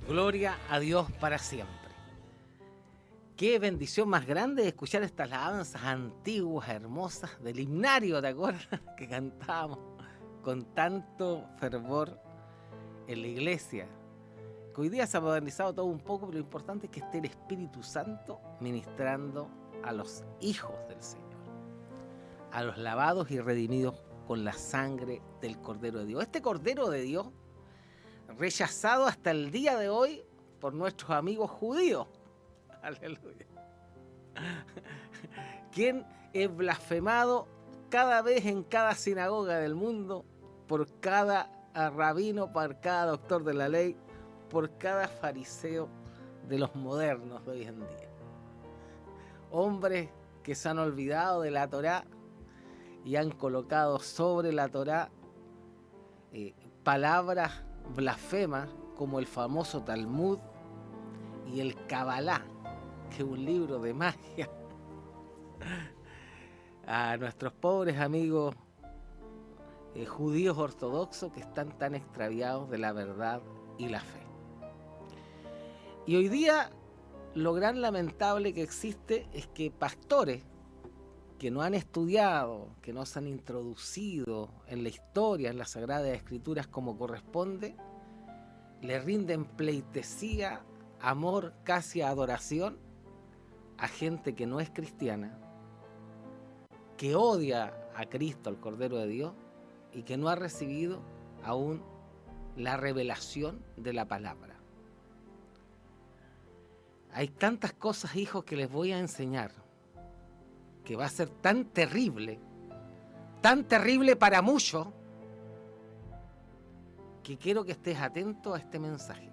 Gloria a Dios para siempre. Qué bendición más grande escuchar estas alabanzas antiguas, hermosas, del himnario, ¿te acuerdas? Que cantábamos con tanto fervor en la iglesia. Que hoy día se ha modernizado todo un poco, pero lo importante es que esté el Espíritu Santo ministrando a los hijos del Señor, a los lavados y redimidos con la sangre del Cordero de Dios. Este Cordero de Dios, rechazado hasta el día de hoy por nuestros amigos judíos. Aleluya. Quien es blasfemado cada vez en cada sinagoga del mundo, por cada rabino, por cada doctor de la ley, por cada fariseo de los modernos de hoy en día. Hombres que se han olvidado de la Torá y han colocado sobre la Torá palabras blasfemas como el famoso Talmud y el Kabbalah, que es un libro de magia. A nuestros pobres amigos judíos ortodoxos que están tan extraviados de la verdad y la fe. Y hoy día lo gran lamentable que existe es que pastores que no han estudiado, que no se han introducido en la historia, en las Sagradas Escrituras como corresponde, le rinden pleitesía, amor, casi adoración a gente que no es cristiana, que odia a Cristo, al Cordero de Dios, y que no ha recibido aún la revelación de la palabra. Hay tantas cosas, hijos, que les voy a enseñar, que va a ser tan terrible para muchos, que quiero que estés atento a este mensaje.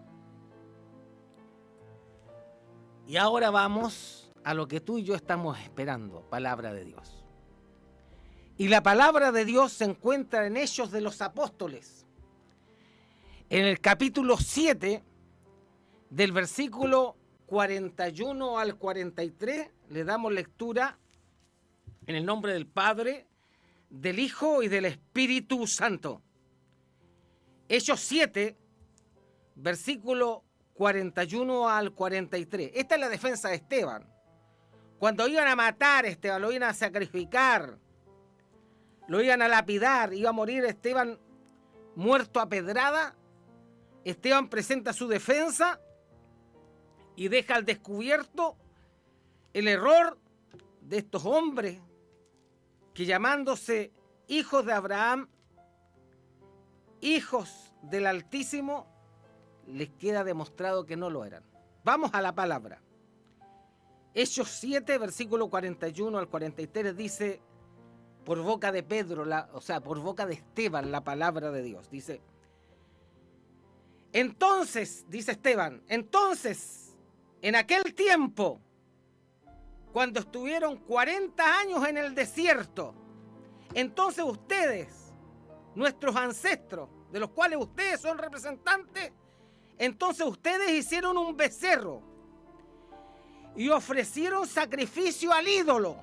Y ahora vamos a lo que tú y yo estamos esperando, palabra de Dios. Y la palabra de Dios se encuentra en Hechos de los Apóstoles, en el capítulo 7, del versículo 41 al 43, le damos lectura en el nombre del Padre, del Hijo y del Espíritu Santo. Hechos 7, versículo 41 al 43. Esta es la defensa de Esteban. Cuando iban a matar a Esteban, lo iban a sacrificar, lo iban a lapidar, iba a morir Esteban muerto a pedrada, Esteban presenta su defensa y deja al descubierto el error de estos hombres que, llamándose hijos de Abraham, hijos del Altísimo, les queda demostrado que no lo eran. Vamos a la palabra. Hechos 7, versículo 41 al 43 dice, por boca de Pedro, por boca de Esteban, la palabra de Dios. Dice, entonces, dice Esteban, entonces, en aquel tiempo, cuando estuvieron 40 años en el desierto, entonces ustedes, nuestros ancestros, de los cuales ustedes son representantes, entonces ustedes hicieron un becerro y ofrecieron sacrificio al ídolo,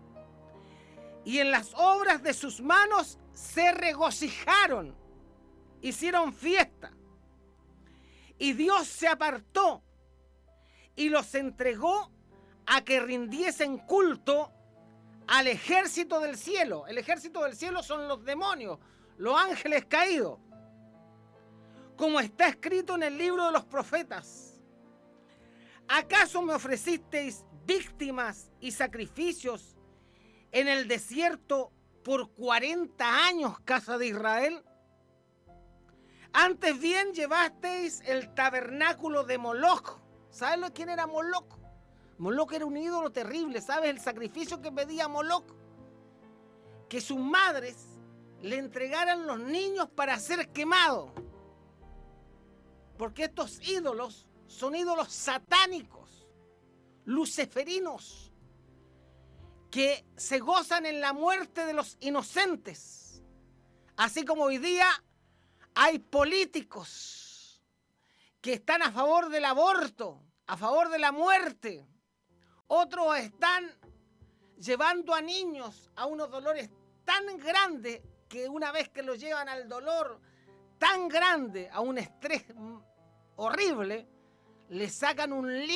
y en las obras de sus manos se regocijaron, hicieron fiesta, y Dios se apartó y los entregó a que rindiesen culto al ejército del cielo. El ejército del cielo son los demonios, los ángeles caídos, como está escrito en el libro de los profetas. ¿Acaso me ofrecisteis víctimas y sacrificios en el desierto por 40 años, casa de Israel? Antes bien llevasteis el tabernáculo de Moloc. ¿Sabes quién era Moloc? Moloc era un ídolo terrible. ¿Sabes el sacrificio que pedía Moloc? Que sus madres le entregaran los niños para ser quemados. Porque estos ídolos son ídolos satánicos, luciferinos, que se gozan en la muerte de los inocentes. Así como hoy día hay políticos que están a favor del aborto, a favor de la muerte. Otros están llevando a niños a unos dolores tan grandes que una vez que los llevan al dolor tan grande, a un estrés horrible, le sacan un